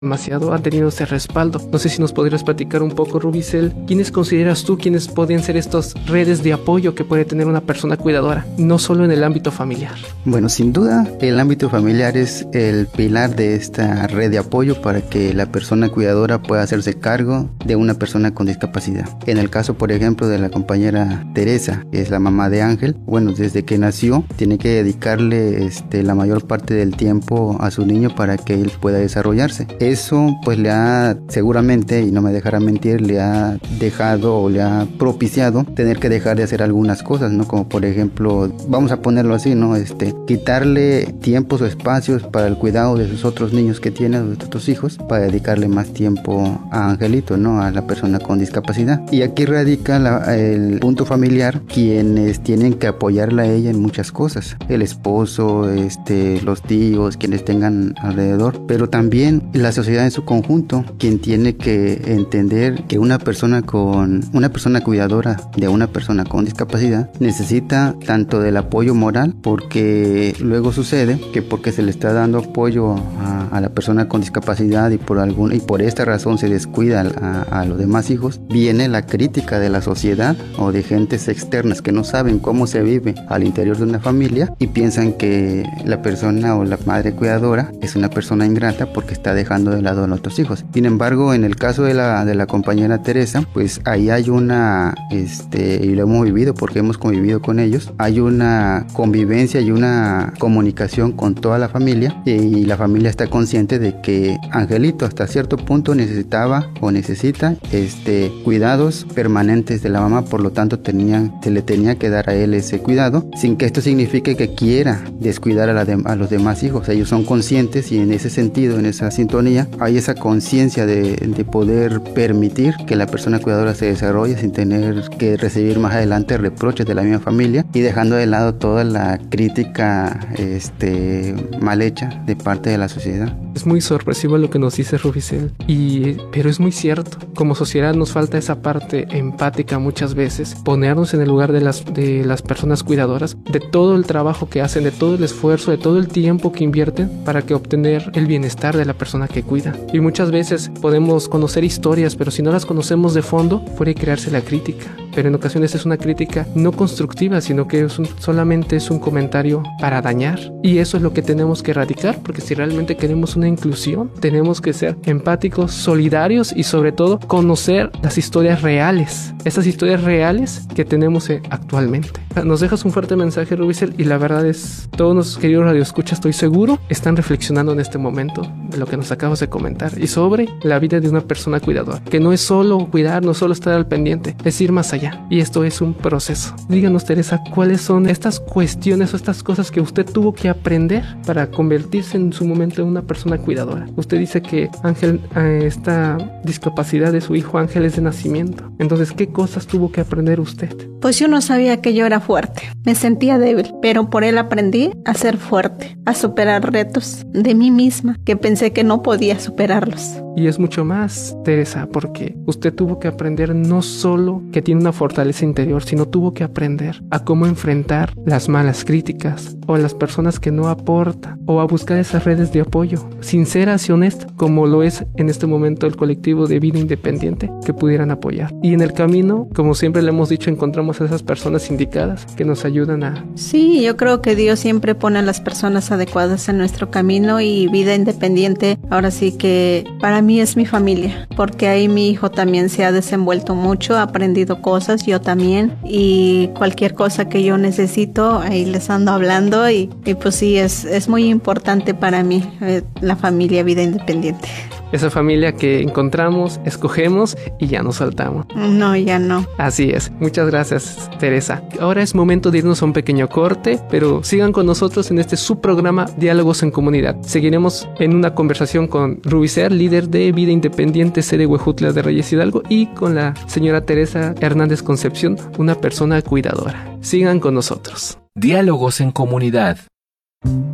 demasiado han tenido ese respaldo. No sé si nos podrías platicar un poco, Rubicel, ¿quiénes consideras tú quiénes podrían ser estas redes de apoyo que puede tener una persona cuidadora, no solo en el ámbito familiar? Bueno, sin duda el ámbito familiar es el pilar de esta red de apoyo para que la persona cuidadora pueda hacerse cargo de una persona con discapacidad. En el caso, por ejemplo, de la compañera Teresa, que es la mamá de Ángel, bueno, desde que nació tiene que dedicarle la mayor parte del tiempo a su niño para que él pueda desarrollarse. Eso pues le ha, seguramente, y no me dejará mentir, le ha dejado o le ha propiciado tener que dejar de hacer algunas cosas, ¿no? Como por ejemplo, vamos a ponerlo así, ¿no? Quitarle tiempos o espacios para el cuidado de sus otros niños que tiene, de sus otros hijos, para dedicarle más tiempo a Angelito, ¿no? A la persona con discapacidad. Y aquí radica el punto familiar, quienes tienen que apoyarla a ella en muchas cosas. El esposo, los tíos, quienes tengan alrededor, pero también la sociedad en su conjunto, quien tiene que entender que una persona cuidadora de una persona con discapacidad necesita tanto del apoyo moral, porque luego sucede que porque se le está dando apoyo a la persona con discapacidad y por esta razón se descuida a los demás hijos, viene la crítica de la sociedad o de gentes externas que no saben cómo se vive al interior de una familia y piensan que la persona o la madre cuidadora es una persona ingrata porque está dejando de lado a los otros hijos. Sin embargo, en el caso de la compañera Teresa, pues ahí hay una, y lo hemos vivido porque hemos convivido con ellos, hay una convivencia y una comunicación con toda la familia y la familia está consciente de que Angelito hasta cierto punto necesitaba o necesita cuidados permanentes de la mamá, por lo tanto se le tenía que dar a él ese cuidado, sin que esto signifique que quiera descuidar a los demás hijos. Ellos son conscientes y en ese sentido, en esa sintonía, hay esa conciencia de poder permitir que la persona cuidadora se desarrolle sin tener que recibir más adelante reproches de la misma familia y dejando de lado toda la crítica mal hecha de parte de la sociedad. Es muy sorpresivo lo que nos dice Rubicel, pero es muy cierto. Como sociedad nos falta esa parte empática muchas veces, ponernos en el lugar de las personas cuidadoras, de todo el trabajo que hacen, de todo el esfuerzo, de todo el tiempo que invierten para que obtener el bienestar de la persona que cuida. Y muchas veces podemos conocer historias, pero si no las conocemos de fondo, puede crearse la crítica. Pero en ocasiones es una crítica no constructiva, sino que solamente es un comentario para dañar. Y eso es lo que tenemos que erradicar, porque si realmente queremos una inclusión, tenemos que ser empáticos, solidarios y sobre todo conocer las historias reales, esas historias reales que tenemos actualmente. Nos dejas un fuerte mensaje, Rubicel, y la verdad es, todos los queridos radioescuchas, estoy seguro, están reflexionando en este momento de lo que nos acabas de comentar y sobre la vida de una persona cuidadora, que no es solo cuidar, no solo estar al pendiente, es ir más allá. Y esto es un proceso. Díganos, Teresa, ¿cuáles son estas cuestiones o estas cosas que usted tuvo que aprender para convertirse en su momento en una persona cuidadora? Usted dice que Ángel, esta discapacidad de su hijo Ángel es de nacimiento. Entonces, ¿qué cosas tuvo que aprender usted? Pues yo no sabía que yo era fuerte. Me sentía débil, pero por él aprendí a ser fuerte, a superar retos de mí misma que pensé que no podía superarlos. Y es mucho más, Teresa, porque usted tuvo que aprender no solo que tiene una fortaleza interior, sino tuvo que aprender a cómo enfrentar las malas críticas o a las personas que no aportan o a buscar esas redes de apoyo sinceras y honestas, como lo es en este momento el colectivo de vida independiente, que pudieran apoyar. Y en el camino, como siempre le hemos dicho, encontramos a esas personas indicadas que nos ayudan a... Sí, yo creo que Dios siempre pone a las personas adecuadas en nuestro camino y vida independiente, ahora sí que para mí es mi familia, porque ahí mi hijo también se ha desenvuelto mucho, ha aprendido cosas, yo también, y cualquier cosa que yo necesito, ahí les ando hablando y pues sí, es muy importante para mí la familia vida independiente. Esa familia que encontramos, escogemos y ya nos saltamos. No, ya no. Así es. Muchas gracias, Teresa. Ahora es momento de irnos a un pequeño corte, pero sigan con nosotros en este subprograma Diálogos en Comunidad. Seguiremos en una conversación con Rubicel, líder de Vida Independiente sede Huejutla de Reyes Hidalgo, y con la señora Teresa Hernández Concepción, una persona cuidadora. Sigan con nosotros. Diálogos en Comunidad.